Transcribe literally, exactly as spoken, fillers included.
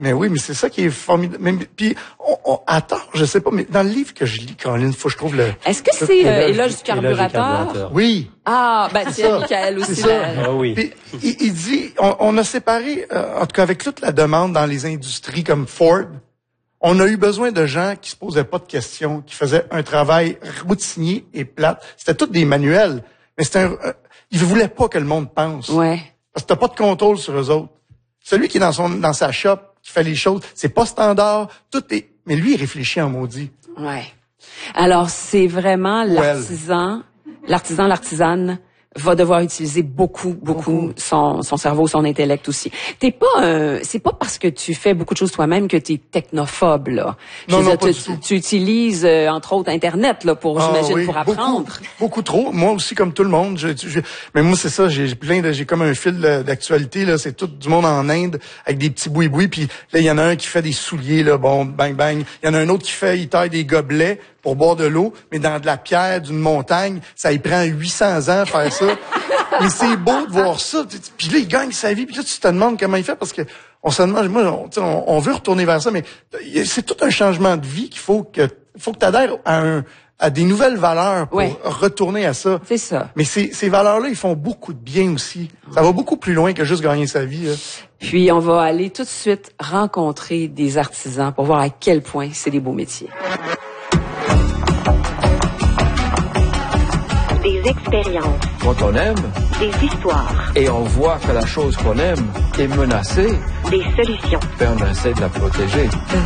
Mais oui, mais c'est ça qui est formidable. Mais, puis, on, on, à tort, je sais pas, mais dans le livre que je lis, Caroline, faut que je trouve le... Est-ce que c'est euh, Éloge du carburateur? Oui. Ah, ben c'est Michael aussi. C'est ça. La... Ah oui. Puis, il, il dit, on, on a séparé, euh, en tout cas avec toute la demande dans les industries comme Ford, on a eu besoin de gens qui se posaient pas de questions, qui faisaient un travail routinier et plate. C'était tous des manuels, mais c'était un... Euh, ils voulaient pas que le monde pense. Ouais. Parce que t'as pas de contrôle sur eux autres. Celui qui est dans son dans sa shop, qui fait les choses, c'est pas standard, tout est... Mais lui, il réfléchit en maudit. Ouais. Alors, c'est vraiment l'artisan, l'artisan, l'artisane va devoir utiliser beaucoup, beaucoup, beaucoup. son son cerveau, son intellect aussi. T'es pas un, c'est pas parce que tu fais beaucoup de choses toi-même que t'es technophobe là. Je non, veux non, dire, pas tu, du tout. tu utilises euh, entre autres Internet là pour, Ah, j'imagine, oui, pour apprendre. Beaucoup, beaucoup trop. Moi aussi, comme tout le monde. Je, je, mais moi, c'est ça. J'ai plein de, j'ai comme un fil d'actualité là. C'est tout du monde en Inde avec des petits boui-boui. Puis là, il y en a un qui fait des souliers là. Bon, bang bang. Il y en a un autre qui fait, il taille des gobelets pour boire de l'eau, mais dans de la pierre d'une montagne. Ça y prend huit cents ans à faire ça. Mais c'est beau de voir ça. Puis là, il gagne sa vie. Puis là, tu te demandes comment il fait parce que on se demande, moi, on, on, on veut retourner vers ça, mais c'est tout un changement de vie qu'il faut que, faut que tu adhères à un, à des nouvelles valeurs pour ouais. retourner à ça. C'est ça. Mais ces, ces valeurs-là, ils font beaucoup de bien aussi. Ça va beaucoup plus loin que juste gagner sa vie. Là. Puis, on va aller tout de suite rencontrer des artisans pour voir à quel point c'est des beaux métiers. Des expériences. Quand on aime, des histoires. Et on voit que la chose qu'on aime est menacée, des solutions. ben on essaie de la protéger.